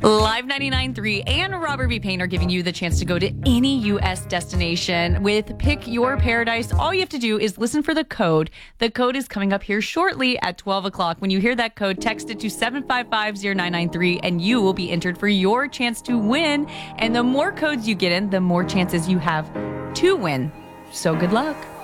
Live 99.3 and Robert B. Payne are giving you the chance to go to any U.S. destination with Pick Your Paradise. All you have to do is listen for the code. The code is coming up here shortly at 12 o'clock. When you hear that code, text it to 7550993 and you will be entered for your chance to win. And the more codes you get in, the more chances you have to win. So good luck.